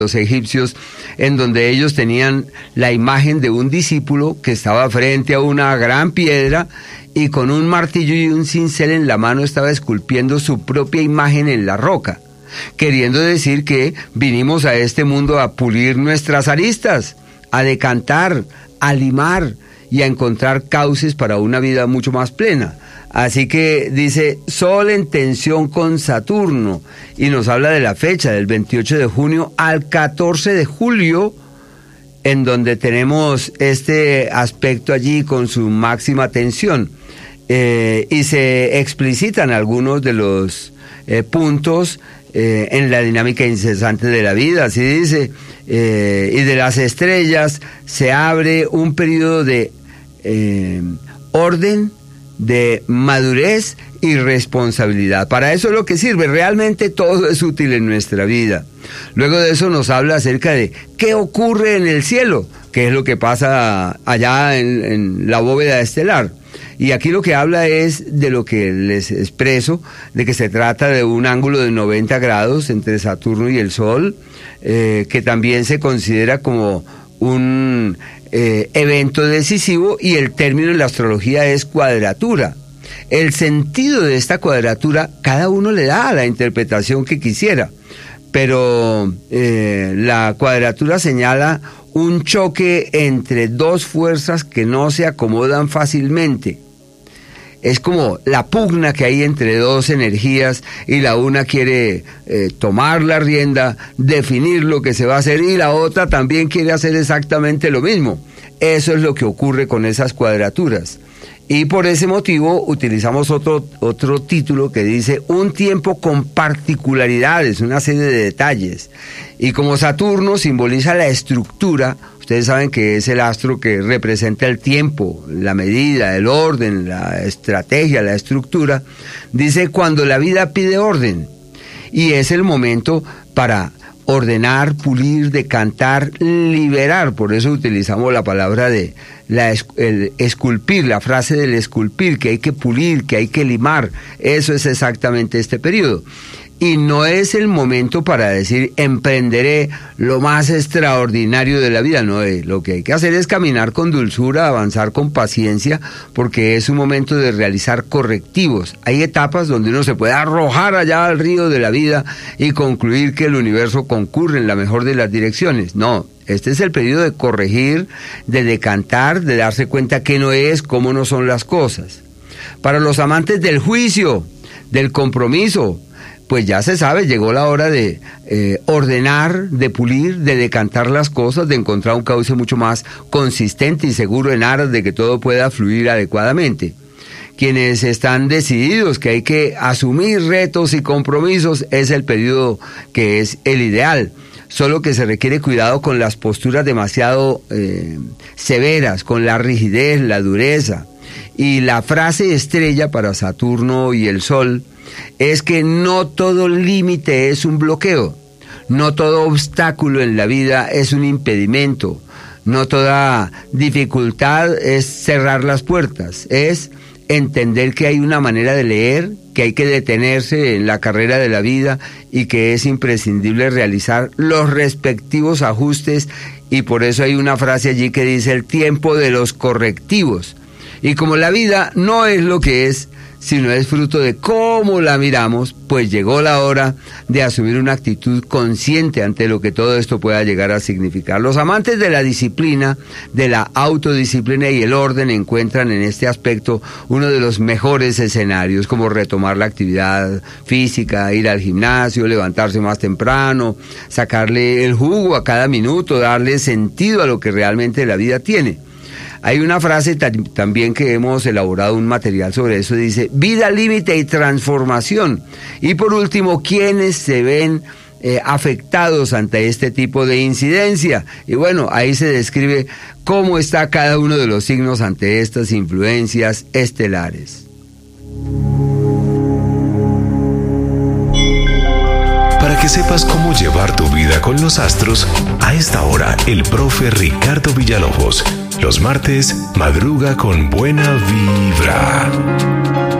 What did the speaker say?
los egipcios, en donde ellos tenían la imagen de un discípulo que estaba frente a una gran piedra y con un martillo y un cincel en la mano estaba esculpiendo su propia imagen en la roca, queriendo decir que vinimos a este mundo a pulir nuestras aristas, a decantar, a limar y a encontrar cauces para una vida mucho más plena. Así que dice Sol en tensión con Saturno y nos habla de la fecha del 28 de junio al 14 de julio, en donde tenemos este aspecto allí con su máxima tensión. Y se explicitan algunos de los puntos en la dinámica incesante de la vida. Así dice, y de las estrellas se abre un periodo de orden, de madurez y responsabilidad. Para eso es lo que sirve. Realmente todo es útil en nuestra vida. Luego de eso nos habla acerca de qué ocurre en el cielo, qué es lo que pasa allá en la bóveda estelar. Y aquí lo que habla es de lo que les expreso, de que se trata de un ángulo de 90 grados entre Saturno y el Sol, que también se considera como un evento decisivo, y el término en la astrología es cuadratura. El sentido de esta cuadratura cada uno le da la interpretación que quisiera, pero la cuadratura señala un choque entre dos fuerzas que no se acomodan fácilmente. Es como la pugna que hay entre dos energías, y la una quiere tomar la rienda, definir lo que se va a hacer, y la otra también quiere hacer exactamente lo mismo. Eso es lo que ocurre con esas cuadraturas. Y por ese motivo utilizamos otro título que dice un tiempo con particularidades, una serie de detalles. Y como Saturno simboliza la estructura, ustedes saben que es el astro que representa el tiempo, la medida, el orden, la estrategia, la estructura, dice cuando la vida pide orden, y es el momento para ordenar, pulir, decantar, liberar. Por eso utilizamos la palabra de el esculpir, la frase del esculpir, que hay que pulir, que hay que limar. Eso es exactamente este periodo. Y no es el momento para decir emprenderé lo más extraordinario de la vida. No, lo que hay que hacer es caminar con dulzura, avanzar con paciencia, porque es un momento de realizar correctivos. Hay etapas donde uno se puede arrojar allá al río de la vida y concluir que el universo concurre en la mejor de las direcciones. No, este es el periodo de corregir, de decantar, de darse cuenta que no es, cómo no son las cosas. Para los amantes del juicio, del compromiso, pues ya se sabe, llegó la hora de ordenar, de pulir, de decantar las cosas, de encontrar un cauce mucho más consistente y seguro en aras de que todo pueda fluir adecuadamente. Quienes están decididos que hay que asumir retos y compromisos, es el periodo que es el ideal. Solo que se requiere cuidado con las posturas demasiado severas, con la rigidez, la dureza. Y la frase estrella para Saturno y el Sol es que no todo límite es un bloqueo, no todo obstáculo en la vida es un impedimento, no toda dificultad es cerrar las puertas, es entender que hay una manera de leer, que hay que detenerse en la carrera de la vida y que es imprescindible realizar los respectivos ajustes, y por eso hay una frase allí que dice el tiempo de los correctivos. Y como la vida no es lo que es, sino es fruto de cómo la miramos, pues llegó la hora de asumir una actitud consciente ante lo que todo esto pueda llegar a significar. Los amantes de la disciplina, de la autodisciplina y el orden encuentran en este aspecto uno de los mejores escenarios, como retomar la actividad física, ir al gimnasio, levantarse más temprano, sacarle el jugo a cada minuto, darle sentido a lo que realmente la vida tiene. Hay una frase también que hemos elaborado un material sobre eso, dice, vida, límite y transformación. Y por último, ¿quiénes se ven afectados ante este tipo de incidencia? Y bueno, ahí se describe cómo está cada uno de los signos ante estas influencias estelares. Para que sepas cómo llevar tu vida con los astros, a esta hora el profe Ricardo Villalobos. Los martes, madruga con buena vibra.